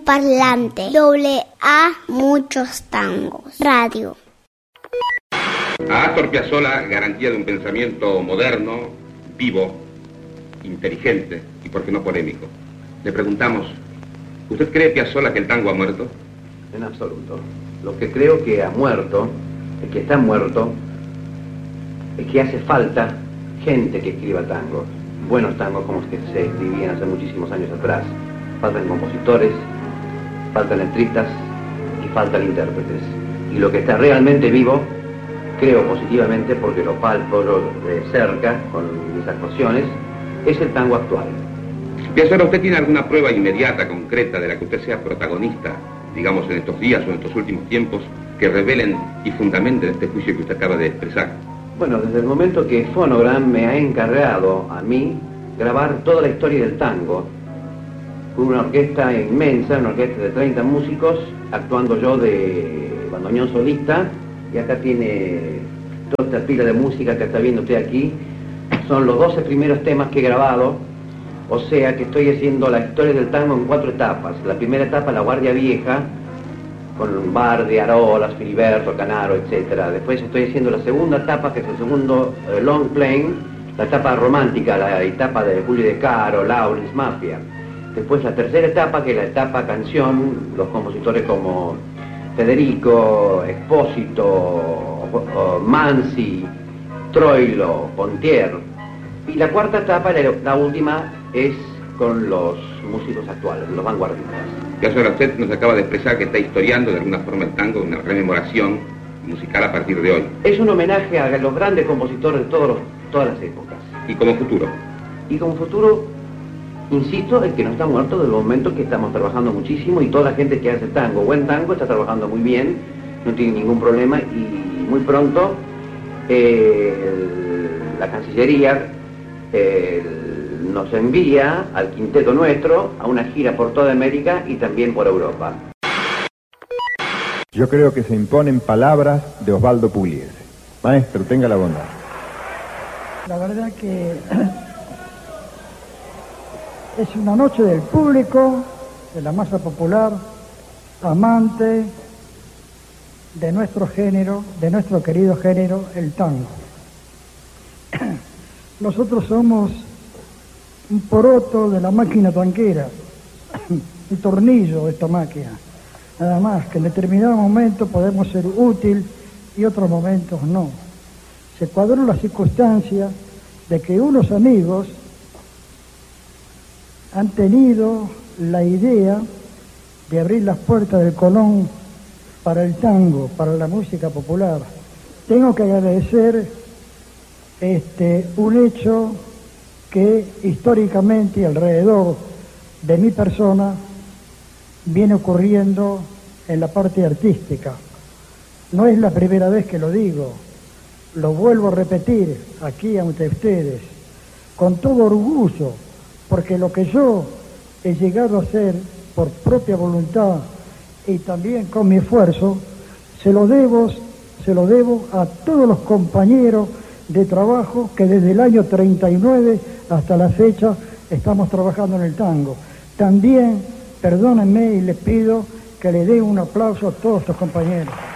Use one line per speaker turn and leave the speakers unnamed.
parlante. AA Muchos Tangos. Radio.
A Astor Piazzolla, garantía de un pensamiento moderno, vivo, inteligente y, por qué no, polémico. Le preguntamos, ¿usted cree, Piazzolla, que el tango ha muerto?
En absoluto. Lo que creo que ha muerto, el que está muerto, es que hace falta gente que escriba tangos, buenos tangos como los que se escribían hace muchísimos años atrás. Faltan compositores, faltan letristas y faltan intérpretes. Y lo que está realmente vivo, creo positivamente porque lo palpo de cerca con mis actuaciones, es el tango actual.
Piazzolla, ¿usted tiene alguna prueba inmediata, concreta, de la que usted sea protagonista, digamos, en estos días o en estos últimos tiempos, que revelen y fundamenten este juicio que usted acaba de expresar?
Bueno, desde el momento que Phonogram me ha encargado a mí grabar toda la historia del tango, con una orquesta inmensa, una orquesta de 30 músicos, actuando yo de bandoneón solista, y acá tiene toda esta pila de música que está viendo usted aquí. Son los 12 primeros temas que he grabado, o sea que estoy haciendo la historia del tango en 4 etapas. La primera etapa, la Guardia Vieja, con Bardi, Arolas, Filiberto, Canaro, etc. Después estoy haciendo la segunda etapa, que es el segundo long playing, la etapa romántica, la etapa de Julio De Caro, Laurens, Mafia. Después la tercera etapa, que es la etapa canción, los compositores como Federico, Espósito, Mansi, Troilo, Pontier. Y la cuarta etapa, la última, es con los músicos actuales, los vanguardistas.
Piazzolla, usted nos acaba de expresar que está historiando de alguna forma el tango, una rememoración musical a partir de hoy.
Es un homenaje a los grandes compositores de todas las épocas.
¿Y como futuro?
Y como futuro, insisto, el que no está muerto desde el momento que estamos trabajando muchísimo, y toda la gente que hace tango, buen tango, está trabajando muy bien, no tiene ningún problema, y muy pronto la Cancillería nos envía al quinteto nuestro a una gira por toda América y también por Europa.
Yo creo que se imponen palabras de Osvaldo Pugliese. Maestro, tenga la bondad.
La verdad que es una noche del público, de la masa popular, amante de nuestro género, de nuestro querido género, el tango. Nosotros somos un poroto de la máquina tanquera, un tornillo de esta máquina. Nada más, que en determinado momento podemos ser útil y otros momentos no. Se cuadró la circunstancia de que unos amigos han tenido la idea de abrir las puertas del Colón para el tango, para la música popular. Tengo que agradecer un hecho que históricamente alrededor de mi persona viene ocurriendo en la parte artística. No es la primera vez que lo digo, lo vuelvo a repetir aquí ante ustedes, con todo orgullo, porque lo que yo he llegado a hacer por propia voluntad y también con mi esfuerzo, se lo debo a todos los compañeros de trabajo que desde el año 39 hasta la fecha estamos trabajando en el tango. También, perdónenme y les pido que le den un aplauso a todos estos compañeros.